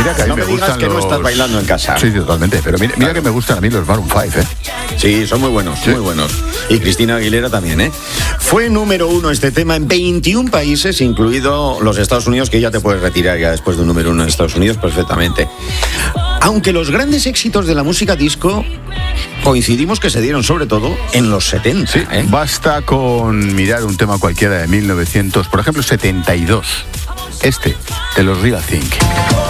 Mira que a mí no me digas que no estás bailando en casa. Sí, totalmente, pero mira claro. Que me gustan a mí los Maroon 5, ¿eh? Sí, son muy buenos, sí. Muy buenos. Y Cristina Aguilera también, ¿eh? Fue número 1 este tema en 21 países, incluido los Estados Unidos, que ya te puedes retirar ya después de un número 1 en Estados Unidos perfectamente. Aunque los grandes éxitos de la música disco coincidimos que se dieron sobre todo en los 70. Sí, basta con mirar un tema cualquiera de 1900, por ejemplo, 72. Este, de los Real Thing.